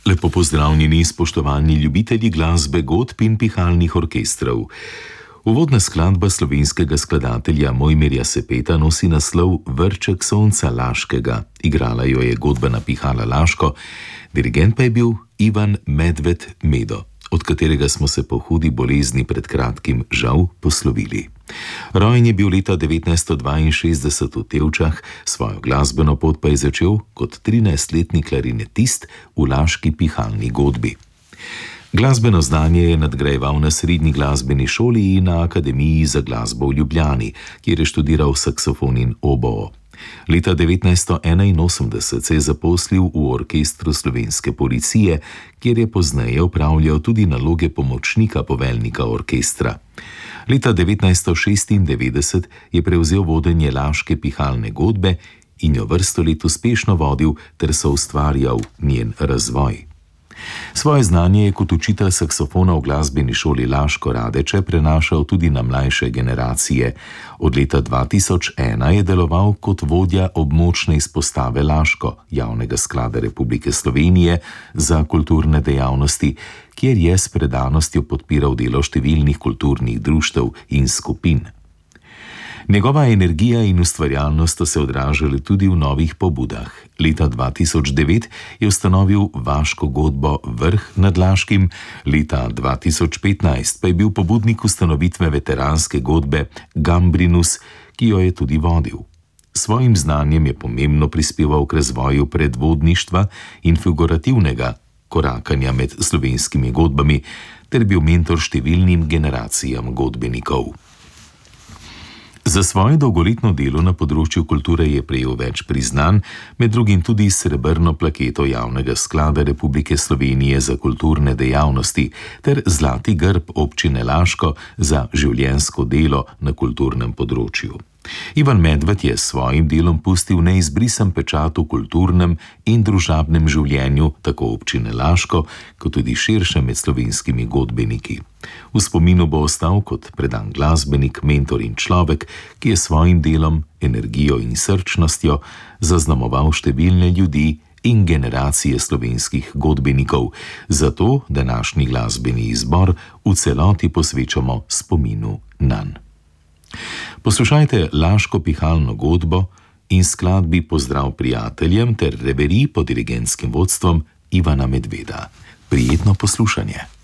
Lepo pozdravljeni, spoštovani ljubitelji glasbe, godb in pihalnih orkestrov. Uvodna skladba slovenskega skladatelja Mojmirja Sepeta nosi naslov Vrček sonca Laškega. Igrala jo je godbena pihala Laško, dirigent pa je bil Ivan Medved Medo, od katerega smo se po hudi bolezni pred kratkim žal poslovili. Rojen je bil leta 1962 v Tevčah, svojo glasbeno pot pa je začel kot 13-letni klarinetist v laški pihalni godbi. Glasbeno znanje je nadgrajeval na Srednji glasbeni šoli in na Akademiji za glasbo v Ljubljani, kjer je študiral saksofon in oboo. Leta 1981 se je zaposlil v orkestru Slovenske policije, kjer je pozneje opravljal tudi naloge pomočnika poveljnika orkestra. Leta 1996 je prevzel vodenje laške pihalne godbe in jo vrsto let uspešno vodil ter soustvarjal njen razvoj. Svoje znanje je kot učitelj saksofona v glasbeni šoli Laško Radeče prenašal tudi na mlajše generacije. Od leta 2001 je deloval kot vodja območne izpostave Laško, javnega sklada Republike Slovenije za kulturne dejavnosti, kjer je s predanostjo podpiral delo številnih kulturnih društev in skupin. Njegova energija in ustvarjalnost so se odražali tudi v novih pobudah. Leta 2009 je ustanovil vaško godbo Vrh nad Laškim, leta 2015 pa je bil pobudnik ustanovitve veteranske godbe Gambrinus, ki jo je tudi vodil. Svojim znanjem je pomembno prispeval k razvoju predvodništva in figurativnega korakanja med slovenskimi godbami ter bil mentor številnim generacijam godbenikov. Za svoje dolgoletno delo na področju kulture je prejel več priznanj, med drugim tudi srebrno plaketo javnega sklada Republike Slovenije za kulturne dejavnosti ter zlati grb občine Laško za življenjsko delo na kulturnem področju. Ivan Medved je s svojim delom pustil neizbrisen pečat v kulturnem in družabnem življenju tako občine Laško, kot tudi širše med slovenskimi godbeniki. V spominu bo ostal kot predan glasbenik, mentor in človek, ki je svojim delom, energijo in srčnostjo zaznamoval številne ljudi in generacije slovenskih godbenikov. Zato današnji glasbeni izbor v celoti posvečamo spominu nanj. Poslušajte laško pihalno godbo in skladbi Pozdrav prijateljem ter reverij pod dirigentskim vodstvom Ivana Medveda. Prijetno poslušanje.